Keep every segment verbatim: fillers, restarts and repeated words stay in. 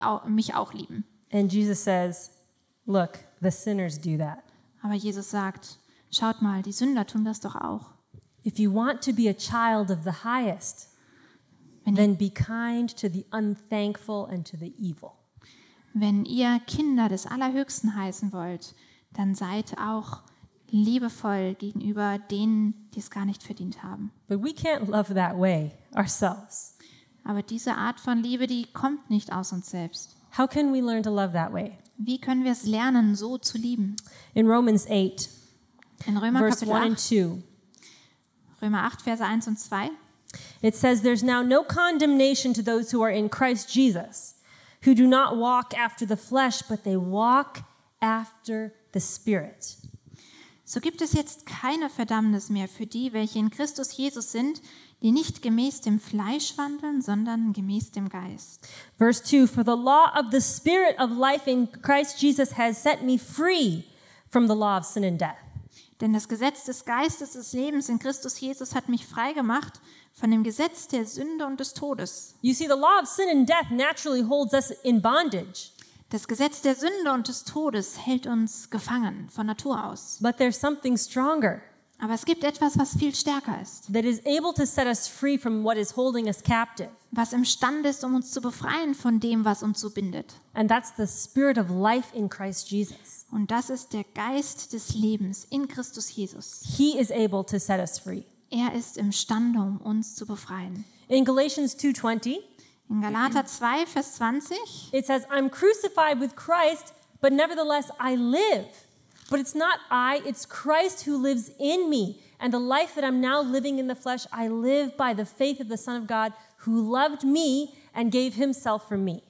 au- mich auch lieben. And Jesus says, look, the sinners do that. Aber Jesus sagt, schaut mal, die Sünder tun das doch auch. If you want to be a child of the highest, Wenn ihr, then be kind to the unthankful and to the evil. wenn ihr Kinder des Allerhöchsten heißen wollt, dann seid auch liebevoll gegenüber denen, die es gar nicht verdient haben. But we can't love that way ourselves. Aber diese Art von Liebe, die kommt nicht aus uns selbst. How can we learn to love that way? Wie können wir es lernen, so zu lieben? In Romans eight, In Römer verse Kapitel one and acht, two, Römer acht, Verse eins und zwei. it says, there's now no condemnation to those who are in Christ Jesus, who do not walk after the flesh, but they walk after the Spirit. So gibt es jetzt keine Verdammnis mehr für die, welche in Christus Jesus sind, die nicht gemäß dem Fleisch wandeln, sondern gemäß dem Geist. Verse two, for the law of the Spirit of life in Christ Jesus has set me free from the law of sin and death. Denn das Gesetz des Geistes des Lebens in Christus Jesus hat mich frei gemacht von dem Gesetz der Sünde und des Todes. You see, the law of sin and death naturally holds us in bondage, Das Gesetz der Sünde und des Todes hält uns gefangen von Natur aus. but there's something stronger Aber es gibt etwas, was viel stärker ist, that is able to set us free from what is holding us captive. was imstande ist, um uns zu befreien von dem, was uns so bindet. And that's the Spirit of life in Christ Jesus. Und das ist der Geist des Lebens in Christus Jesus. He is able to set us free. Er ist imstande, um uns zu befreien. In Galatians two twenty, In Galater zwei, Vers zwanzig, it says, I'm crucified with Christ, but nevertheless I live. But it's not I, it's Christ who lives in me. And the life that I'm now living in the flesh, I live by the faith of the Son of God who loved me and gave himself for me.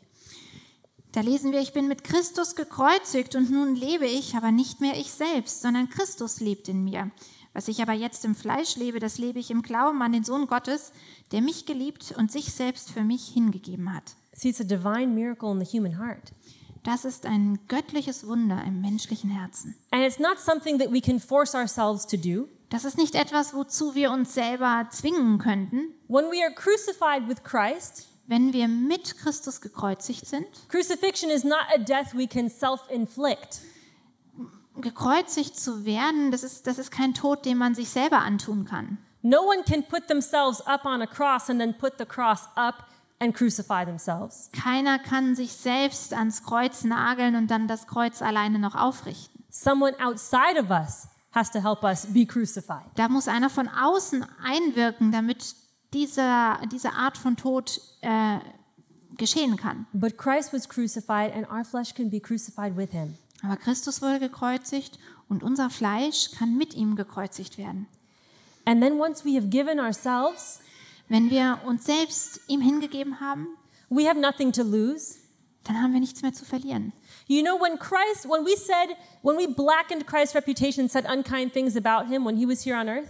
da lesen wir, ich bin mit Christus gekreuzigt und nun lebe ich, aber nicht mehr ich selbst, sondern Christus lebt in mir. Was ich aber jetzt im Fleisch lebe, das lebe ich im Glauben an den Sohn Gottes, der mich geliebt und sich selbst für mich hingegeben hat. See, it's a divine miracle in the human heart. Das ist ein göttliches Wunder im menschlichen Herzen. And it's not something that we can force ourselves to do. Das ist nicht etwas, wozu wir uns selber zwingen könnten. When we are crucified with Christ, Wenn wir mit Christus gekreuzigt sind, crucifixion is not a death we can self-inflict. gekreuzigt zu werden, das ist, das ist kein Tod, den man sich selber antun kann. No one can put themselves up on a cross and then put the cross up and crucify themselves. Keiner kann sich selbst ans Kreuz nageln und dann das Kreuz alleine noch aufrichten. Someone outside of us has to help us be crucified. Da muss einer von außen einwirken, damit diese, diese Art von Tod äh, geschehen kann. But Christ was crucified and our flesh can be crucified with him. Aber Christus wurde gekreuzigt und unser Fleisch kann mit ihm gekreuzigt werden. And then once we have given ourselves, Wenn wir uns selbst ihm hingegeben haben, we have nothing to lose. dann haben wir nichts mehr zu verlieren. You know, when Christ, when we said, when we blackened Christ's reputation, said unkind things about him when he was here on earth,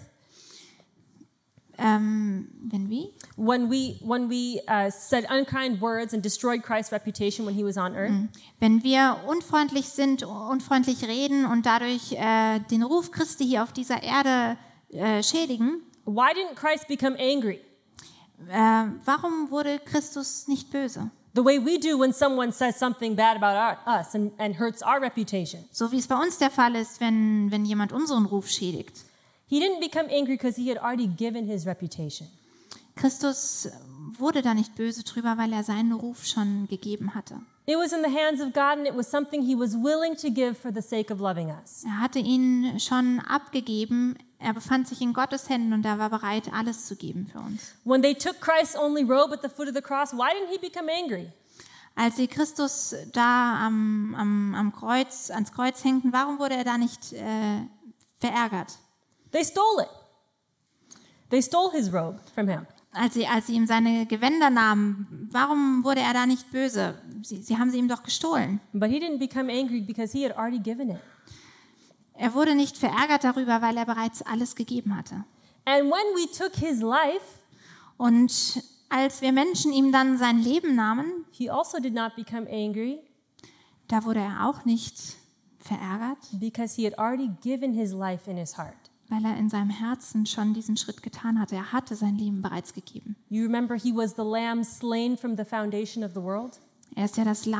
Ähm, wenn wie? when we when we uh, said unkind words and destroyed Christ's reputation when he was on earth, Wenn wir unfreundlich sind, unfreundlich reden und dadurch äh, den Ruf Christi hier auf dieser Erde äh, schädigen, why didn't Christ become angry? äh, warum wurde Christus nicht böse? The way we do when someone says something bad about our, us and, and hurts our reputation. So wie es bei uns der Fall ist, wenn, wenn jemand unseren Ruf schädigt. He didn't become angry because he had already given his reputation. Christus wurde da nicht böse drüber, weil er seinen Ruf schon gegeben hatte. It was in the hands of God and it was something he was willing to give for the sake of loving us. Er hatte ihn schon abgegeben, er befand sich in Gottes Händen und er war bereit, alles zu geben für uns. When they took Christ's only robe at the foot of the cross, why didn't he become angry? Als sie Christus da am, am, am Kreuz, ans Kreuz hängten, warum wurde er da nicht äh, verärgert? They stole it. They stole his robe from him. Als sie, als sie ihm seine Gewänder nahmen, warum wurde er da nicht böse? Sie, sie haben sie ihm doch gestohlen. But he didn't become angry because he had already given it. Er wurde nicht verärgert darüber, weil er bereits alles gegeben hatte. And when we took his life, Und als wir Menschen ihm dann sein Leben nahmen, he also did not become angry da wurde er auch nicht verärgert, because he had already given his life in his heart. weil er in seinem Herzen schon diesen Schritt getan hatte. Er hatte sein Leben bereits gegeben. You remember he was the lamb slain from the foundation of the world? Er ist ja das